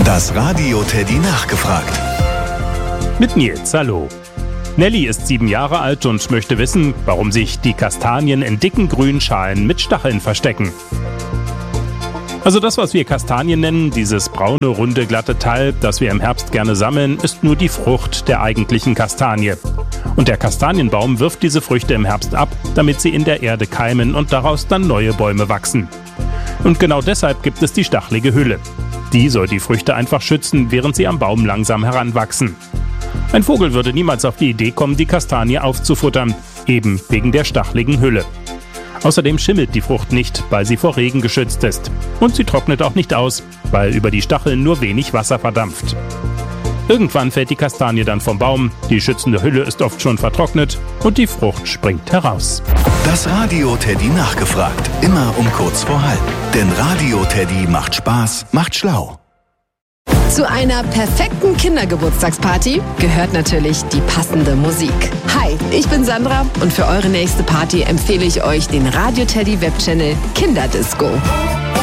Das Radio Teddy nachgefragt. Mit Nils, hallo. Nelly ist 7 Jahre alt und möchte wissen, warum sich die Kastanien in dicken grünen Schalen mit Stacheln verstecken. Also das, was wir Kastanien nennen, dieses braune, runde, glatte Teil, das wir im Herbst gerne sammeln, ist nur die Frucht der eigentlichen Kastanie. Und der Kastanienbaum wirft diese Früchte im Herbst ab, damit sie in der Erde keimen und daraus dann neue Bäume wachsen. Und genau deshalb gibt es die stachelige Hülle. Die soll die Früchte einfach schützen, während sie am Baum langsam heranwachsen. Ein Vogel würde niemals auf die Idee kommen, die Kastanie aufzufuttern, eben wegen der stacheligen Hülle. Außerdem schimmelt die Frucht nicht, weil sie vor Regen geschützt ist. Und sie trocknet auch nicht aus, weil über die Stacheln nur wenig Wasser verdampft. Irgendwann fällt die Kastanie dann vom Baum, die schützende Hülle ist oft schon vertrocknet und die Frucht springt heraus. Das Radio Teddy nachgefragt. Immer um kurz vor halb. Denn Radio Teddy macht Spaß, macht schlau. Zu einer perfekten Kindergeburtstagsparty gehört natürlich die passende Musik. Hi, ich bin Sandra und für eure nächste Party empfehle ich euch den Radio Teddy Webchannel Kinderdisco.